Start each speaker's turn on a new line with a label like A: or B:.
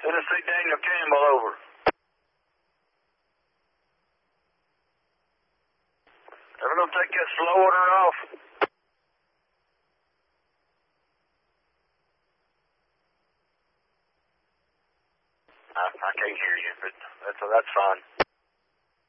A: Tennessee Daniel Campbell, over. Ever gonna take that slow order off? I can't hear you, but that's fine.